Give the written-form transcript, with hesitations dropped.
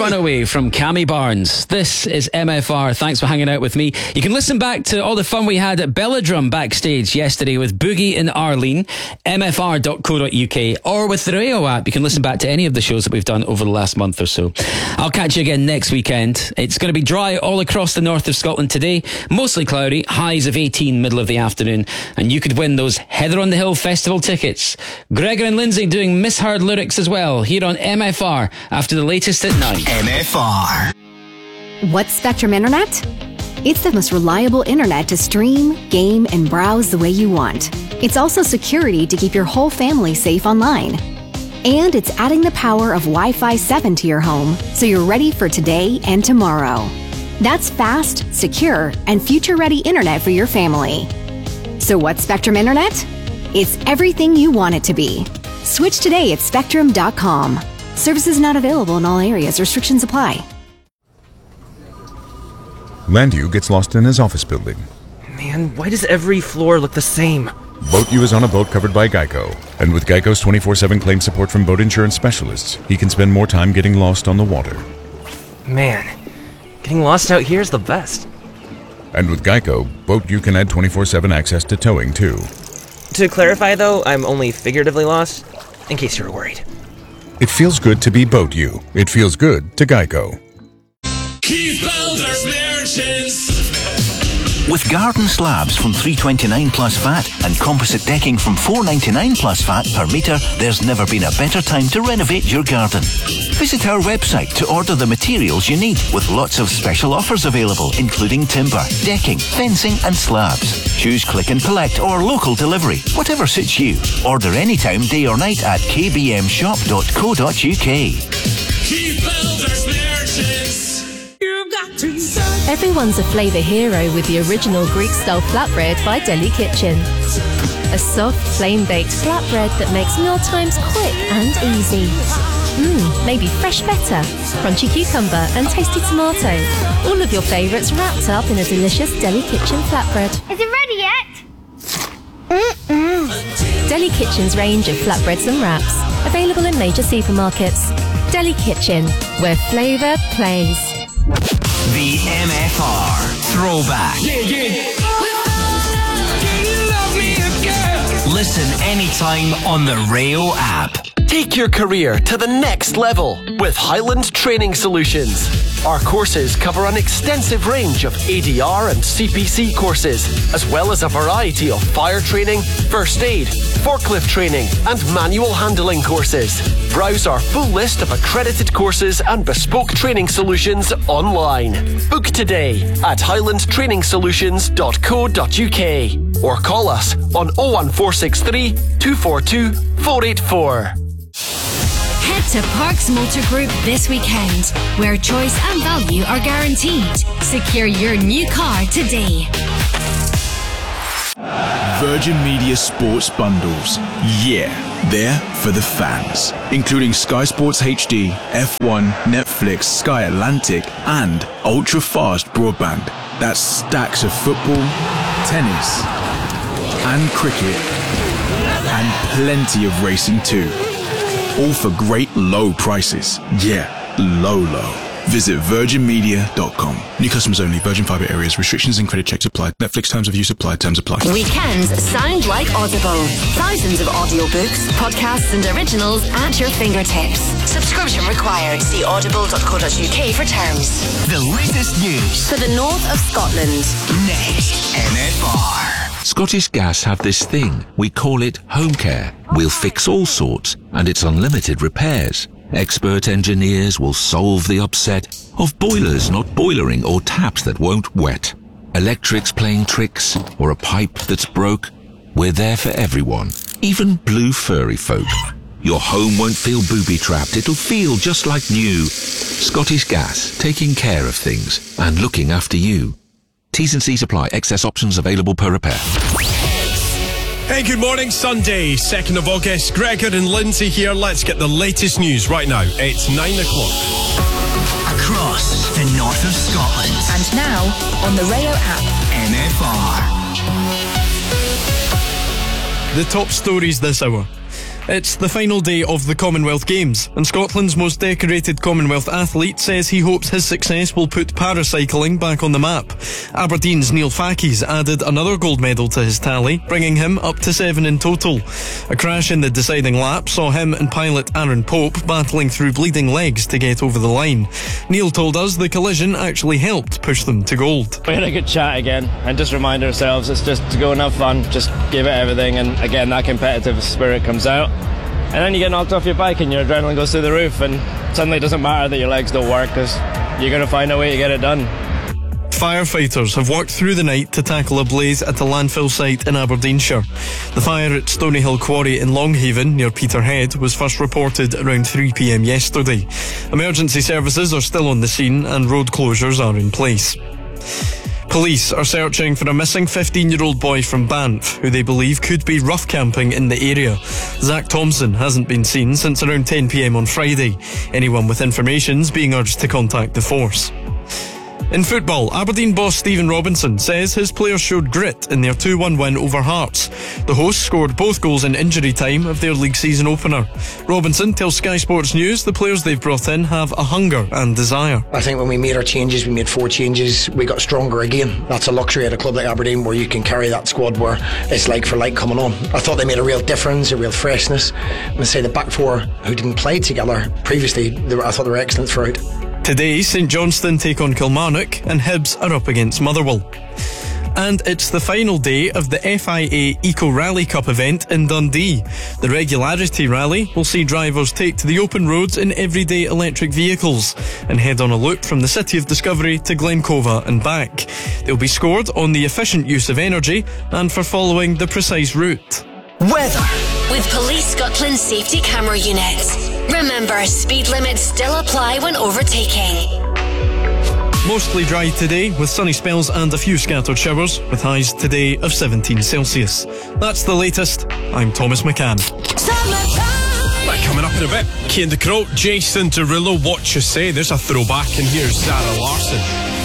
Runaway from Cammy Barnes. This is MFR. Thanks for hanging out with me. You can listen back to all the fun we had at Belladrum backstage yesterday with Boogie and Arlene, mfr.co.uk, or with the Rayo app. You can listen back to any of the shows that we've done over the last month or so. I'll catch you again next weekend. It's going to be dry all across the north of Scotland today. Mostly cloudy, highs of 18 middle of the afternoon. And you could win those Heather on the Hill Festival tickets. Gregor and Lindsay doing Misheard Lyrics as well, here on MFR after the latest at 9. MFR. What's Spectrum Internet? It's the most reliable internet to stream, game, and browse the way you want. It's also security to keep your whole family safe online. And it's adding the power of Wi-Fi 7 to your home so you're ready for today and tomorrow. That's fast, secure, and future-ready internet for your family. So what's Spectrum Internet? It's everything you want it to be. Switch today at spectrum.com. Services not available in all areas. Restrictions apply. Landu gets lost in his office building. Man, why does every floor look the same? BoatU is on a boat covered by Geico. And with Geico's 24/7 claim support from boat insurance specialists, he can spend more time getting lost on the water. Man, getting lost out here is the best. And with Geico, BoatU can add 24/7 access to towing too. To clarify though, I'm only figuratively lost, in case you were worried. It feels good to be BoatU. It feels good to Geico. Keith Builders Merchants. With garden slabs from $3.29 plus VAT and composite decking from $4.99 plus VAT per metre, there's never been a better time to renovate your garden. Visit our website to order the materials you need, with lots of special offers available, including timber, decking, fencing and slabs. Choose click and collect or local delivery, whatever suits you. Order anytime, day or night at kbmshop.co.uk. Keith Builders Merchants. Everyone's a flavour hero with the original Greek-style flatbread by Deli Kitchen. A soft, flame-baked flatbread that makes mealtimes quick and easy. Maybe fresh feta, crunchy cucumber and tasty tomato. All of your favourites wrapped up in a delicious Deli Kitchen flatbread. Is it ready yet? Deli Kitchen's range of flatbreads and wraps. Available in major supermarkets. Deli Kitchen, where flavour plays. The MFR Throwback. Listen anytime on the Rayo app. Take your career to the next level with Highland Training Solutions. Our courses cover an extensive range of ADR and CPC courses, as well as a variety of fire training, first aid, forklift training, and manual handling courses. Browse our full list of accredited courses and bespoke training solutions online. Book today at highlandtrainingsolutions.co.uk or call us on 01463 242 484. Head to Parks Motor Group this weekend, where choice and value are guaranteed. Secure your new car today. Virgin Media Sports Bundles. Yeah, they're for the fans. Including Sky Sports HD, F1, Netflix, Sky Atlantic, and ultra-fast broadband. That's stacks of football, tennis, and cricket, and plenty of racing too. All for great low prices. Yeah, low. Visit virginmedia.com. New customers only. Virgin Fibre areas. Restrictions and credit checks apply. Netflix terms of use apply. Terms apply. Weekends sound like Audible. Thousands of audiobooks, podcasts and originals at your fingertips. Subscription required. See audible.co.uk for terms. The latest news for the north of Scotland. Next, MFR. Scottish Gas have this thing. We call it home care. We'll fix all sorts, and it's unlimited repairs. Expert engineers will solve the upset of boilers not boilering or taps that won't wet. Electrics playing tricks or a pipe that's broke. We're there for everyone, even blue furry folk. Your home won't feel booby-trapped. It'll feel just like new. Scottish Gas, taking care of things and looking after you. T's and C's apply. Excess options available per repair. Hey, good morning. Sunday, 2nd of August. Gregor and Lindsay here. Let's get the latest news right now. It's 9 o'clock. Across the north of Scotland. And now, on the Rayo app. MFR. The top stories this hour. It's the final day of the Commonwealth Games, and Scotland's most decorated Commonwealth athlete says he hopes his success will put paracycling back on the map. Aberdeen's Neil Fackie's added another gold medal to his tally, bringing him up to 7 in total. A crash in the deciding lap saw him and pilot Aaron Pope battling through bleeding legs to get over the line. Neil told us the collision actually helped push them to gold. We had a good chat again and just remind ourselves it's just to go and have fun, just give it everything, and again that competitive spirit comes out. And then you get knocked off your bike and your adrenaline goes through the roof, and suddenly it doesn't matter that your legs don't work because you're going to find a way to get it done. Firefighters have worked through the night to tackle a blaze at a landfill site in Aberdeenshire. The fire at Stonyhill Quarry in Longhaven, near Peterhead, was first reported around 3 p.m. yesterday. Emergency services are still on the scene and road closures are in place. Police are searching for a missing 15-year-old boy from Banff who they believe could be rough camping in the area. Zach Thompson hasn't been seen since around 10 p.m. on Friday. Anyone with information is being urged to contact the force. In football, Aberdeen boss Stephen Robinson says his players showed grit in their 2-1 win over Hearts. The hosts scored both goals in injury time of their league season opener. Robinson tells Sky Sports News the players they've brought in have a hunger and desire. I think when we made our changes, we made 4 changes, we got stronger again. That's a luxury at a club like Aberdeen where you can carry that squad where it's like for like coming on. I thought they made a real difference, a real freshness. And I say the back 4 who didn't play together previously, I thought they were excellent throughout. Today, St Johnstone take on Kilmarnock and Hibs are up against Motherwell. And it's the final day of the FIA Eco Rally Cup event in Dundee. The Regularity Rally will see drivers take to the open roads in everyday electric vehicles and head on a loop from the City of Discovery to Glencova and back. They'll be scored on the efficient use of energy and for following the precise route. Weather. With Police Scotland's safety camera units. Remember, speed limits still apply when overtaking. Mostly dry today with sunny spells and a few scattered showers with highs today of 17 Celsius. That's the latest. I'm Thomas McCann. Right, coming up in a bit, Kane the Crow, Jason Derulo, What You Say. There's a throwback, and here's Zara Larsson.